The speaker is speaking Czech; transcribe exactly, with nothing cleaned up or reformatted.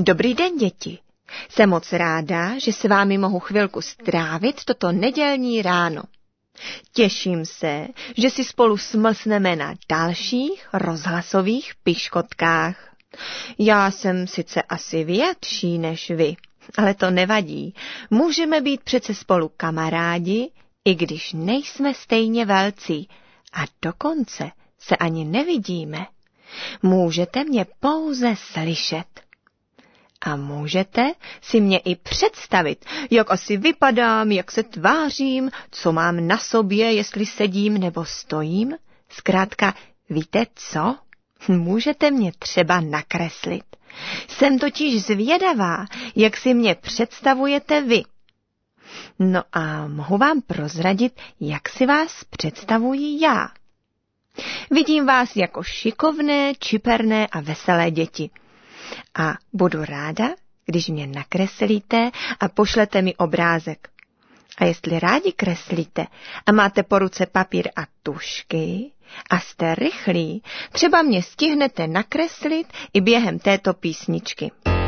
Dobrý den, děti. Jsem moc ráda, že s vámi mohu chvilku strávit toto nedělní ráno. Těším se, že si spolu smlsneme na dalších rozhlasových piškotkách. Já jsem sice asi větší než vy, ale to nevadí. Můžeme být přece spolu kamarádi, i když nejsme stejně velcí a dokonce se ani nevidíme. Můžete mě pouze slyšet. A můžete si mě i představit, jak asi vypadám, jak se tvářím, co mám na sobě, jestli sedím nebo stojím. Zkrátka, víte co? Můžete mě třeba nakreslit. Jsem totiž zvědavá, jak si mě představujete vy. No a mohu vám prozradit, jak si vás představuji já. Vidím vás jako šikovné, čiperné a veselé děti. A budu ráda, když mě nakreslíte a pošlete mi obrázek. A jestli rádi kreslíte a máte po ruce papír a tušky a jste rychlí, třeba mě stihnete nakreslit i během této písničky.